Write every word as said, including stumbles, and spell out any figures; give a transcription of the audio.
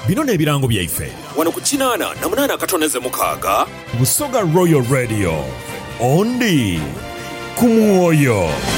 bino n'ebirango byaife wano ku kinaana na munaana akatoneze mukaaga Busoga Royal Radio ondi ku mwoyo.